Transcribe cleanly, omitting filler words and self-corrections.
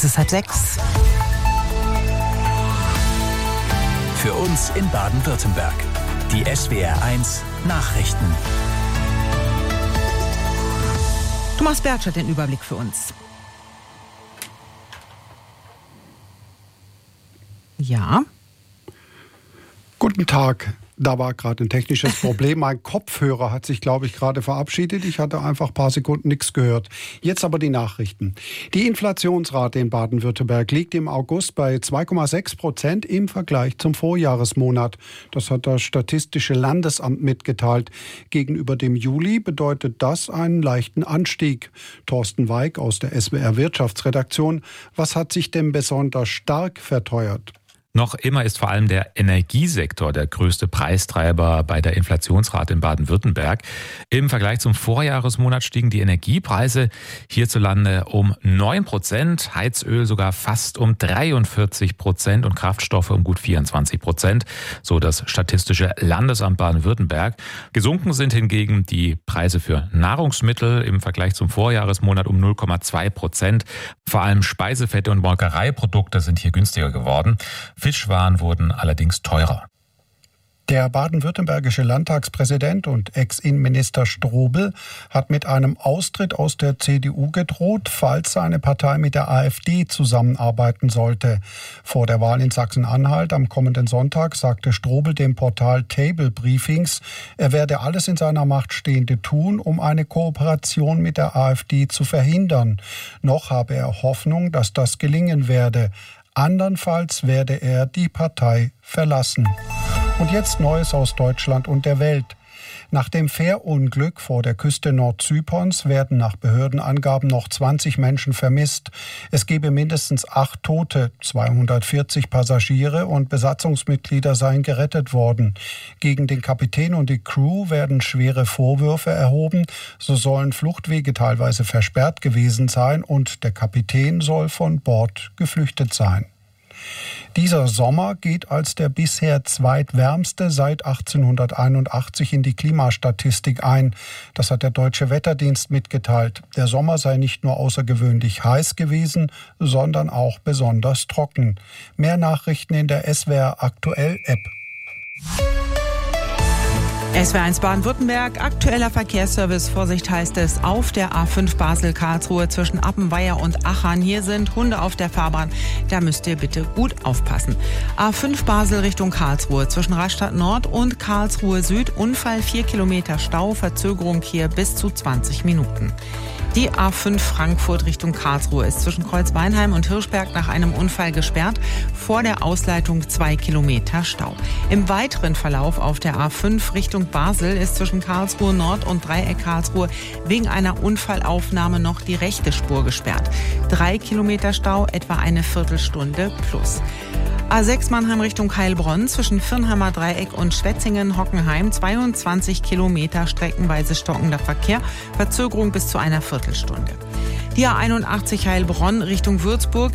Es ist 5:30. Für uns in Baden-Württemberg. Die SWR1 Nachrichten. Thomas Bertsch hat den Überblick für uns. Ja. Guten Tag. Da war gerade ein technisches Problem. Mein Kopfhörer hat sich, glaube ich, gerade verabschiedet. Ich hatte einfach ein paar Sekunden nichts gehört. Jetzt aber die Nachrichten. Die Inflationsrate in Baden-Württemberg liegt im August bei 2,6% im Vergleich zum Vorjahresmonat. Das hat das Statistische Landesamt mitgeteilt. Gegenüber dem Juli bedeutet das einen leichten Anstieg. Thorsten Weig aus der SWR Wirtschaftsredaktion. Was hat sich denn besonders stark verteuert? Noch immer ist vor allem der Energiesektor der größte Preistreiber bei der Inflationsrate in Baden-Württemberg. Im Vergleich zum Vorjahresmonat stiegen die Energiepreise hierzulande um 9%, Heizöl sogar fast um 43% und Kraftstoffe um gut 24%, so das Statistische Landesamt Baden-Württemberg. Gesunken sind hingegen die Preise für Nahrungsmittel im Vergleich zum Vorjahresmonat um 0,2%. Vor allem Speisefette und Molkereiprodukte sind hier günstiger geworden. Fischwaren wurden allerdings teurer. Der baden-württembergische Landtagspräsident und Ex-Innenminister Strobel hat mit einem Austritt aus der CDU gedroht, falls seine Partei mit der AfD zusammenarbeiten sollte. Vor der Wahl in Sachsen-Anhalt am kommenden Sonntag sagte Strobel dem Portal Table Briefings, er werde alles in seiner Macht Stehende tun, um eine Kooperation mit der AfD zu verhindern. Noch habe er Hoffnung, dass das gelingen werde. Andernfalls werde er die Partei verlassen. Und jetzt Neues aus Deutschland und der Welt. Nach dem Fährunglück vor der Küste Nordzyperns werden nach Behördenangaben noch 20 Menschen vermisst. Es gebe mindestens 8 Tote, 240 Passagiere und Besatzungsmitglieder seien gerettet worden. Gegen den Kapitän und die Crew werden schwere Vorwürfe erhoben. So sollen Fluchtwege teilweise versperrt gewesen sein und der Kapitän soll von Bord geflüchtet sein. Dieser Sommer geht als der bisher zweitwärmste seit 1881 in die Klimastatistik ein. Das hat der Deutsche Wetterdienst mitgeteilt. Der Sommer sei nicht nur außergewöhnlich heiß gewesen, sondern auch besonders trocken. Mehr Nachrichten in der SWR Aktuell App. SWR1 Baden-Württemberg, aktueller Verkehrsservice. Vorsicht heißt es auf der A5 Basel-Karlsruhe zwischen Appenweier und Achern. Hier sind Hunde auf der Fahrbahn. Da müsst ihr bitte gut aufpassen. A5 Basel Richtung Karlsruhe zwischen Rastatt Nord und Karlsruhe Süd. Unfall, 4 Kilometer Stau, Verzögerung hier bis zu 20 Minuten. Die A5 Frankfurt Richtung Karlsruhe ist zwischen Kreuzweinheim und Hirschberg nach einem Unfall gesperrt. Vor der Ausleitung 2 Kilometer Stau. Im weiteren Verlauf auf der A5 Richtung Basel ist zwischen Karlsruhe Nord und Dreieck Karlsruhe wegen einer Unfallaufnahme noch die rechte Spur gesperrt. 3 Kilometer Stau, etwa eine Viertelstunde plus. A6 Mannheim Richtung Heilbronn zwischen Firnheimer Dreieck und Schwetzingen-Hockenheim 22 Kilometer streckenweise stockender Verkehr, Verzögerung bis zu einer Viertelstunde. Die A81 Heilbronn Richtung Würzburg